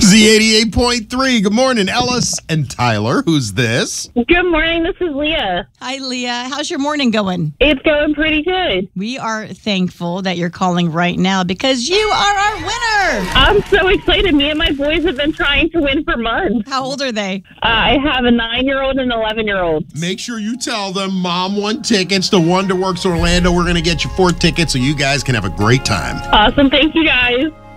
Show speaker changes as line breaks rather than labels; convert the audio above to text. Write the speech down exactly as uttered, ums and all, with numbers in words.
Z eighty-eight point three. Good morning, Ellis and Tyler. Who's this?
Good morning. This is Leah.
Hi, Leah. How's your morning going?
It's going pretty good.
We are thankful that you're calling right now because you are our winner.
I'm so excited. Me and my boys have been trying to win for months.
How old are they?
Uh, I have a nine-year-old and an eleven-year-old.
Make sure you tell them Mom won tickets to Wonderworks Orlando. We're going to get you four tickets so you guys can have a great time.
Awesome. Thank you, guys.